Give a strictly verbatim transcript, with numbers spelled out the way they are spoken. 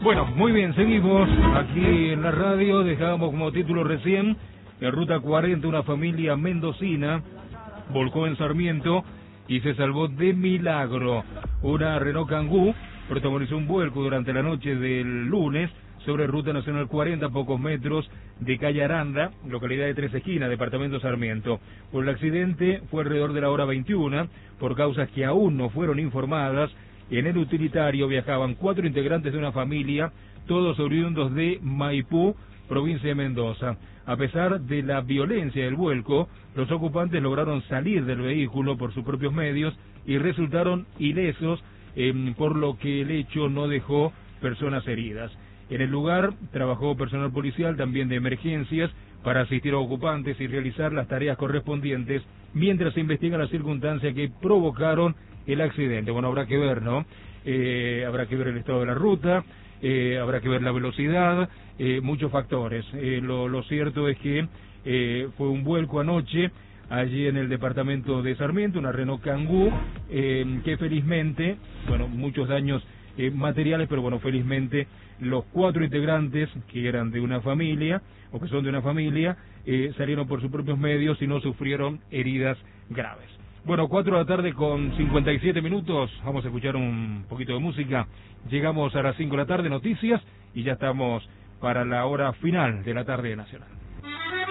Bueno, muy bien, seguimos aquí en la radio. Dejábamos como título recién, en Ruta cuarenta, una familia mendocina volcó en Sarmiento y se salvó de milagro. Una Renault Kangoo protagonizó un vuelco durante la noche del lunes sobre Ruta Nacional cuarenta, a pocos metros de Calle Aranda, localidad de Tres Esquinas, departamento Sarmiento. Por el accidente fue alrededor de la hora veintiuna, por causas que aún no fueron informadas. En el utilitario viajaban cuatro integrantes de una familia, todos oriundos de Maipú, provincia de Mendoza. A pesar de la violencia del vuelco, los ocupantes lograron salir del vehículo por sus propios medios y resultaron ilesos, eh, por lo que el hecho no dejó personas heridas. En el lugar trabajó personal policial, también de emergencias, para asistir a ocupantes y realizar las tareas correspondientes, mientras se investigan las circunstancias que provocaron el accidente. Bueno, habrá que ver, ¿no? Eh, habrá que ver el estado de la ruta, eh, habrá que ver la velocidad, eh, muchos factores. Eh, lo, lo cierto es que eh, fue un vuelco anoche, allí en el departamento de Sarmiento, una Renault Kangoo, eh, que felizmente, bueno, muchos daños eh, materiales, pero bueno, felizmente los cuatro integrantes que eran de una familia, o que son de una familia, eh, salieron por sus propios medios y no sufrieron heridas graves. Bueno, cuatro de la tarde con cincuenta y siete minutos, vamos a escuchar un poquito de música. Llegamos a las cinco de la tarde, noticias, y ya estamos para la hora final de la tarde nacional.